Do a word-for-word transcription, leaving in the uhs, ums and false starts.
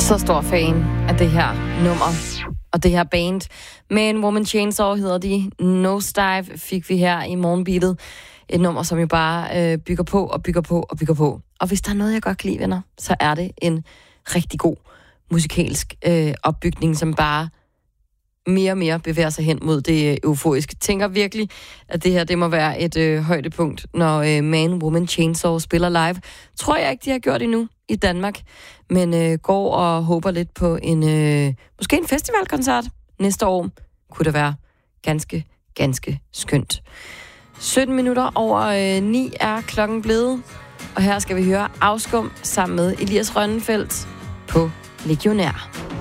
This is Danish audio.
Så stor fan af det her nummer og det her band. Man, Woman, Chainsaw hedder de. Nosedive fik vi her i morgenbeatet. Et nummer, som jo bare øh, bygger på og bygger på og bygger på. Og hvis der er noget, jeg godt kan lide, venner, så er det en rigtig god musikalsk øh, opbygning, som bare mere og mere bevæger sig hen mod det øh, euforiske. Tænker virkelig, at det her det må være et øh, højdepunkt, når øh, Man, Woman, Chainsaw spiller live. Tror jeg ikke, de har gjort endnu i Danmark, men øh, går og håber lidt på en øh, måske en festivalkoncert næste år. Kunne det være ganske, ganske skønt. sytten minutter over øh, ni er klokken blevet, og her skal vi høre Afskum sammen med Elias Rønnenfeldt på Legionær.